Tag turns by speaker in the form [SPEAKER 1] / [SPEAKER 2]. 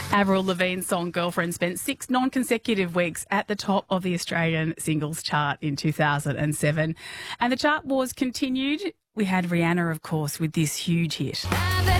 [SPEAKER 1] Avril Lavigne's song Girlfriend spent 6 non-consecutive weeks at the top of the Australian singles chart in 2007. And the chart wars continued. We had Rihanna, of course, with this huge hit.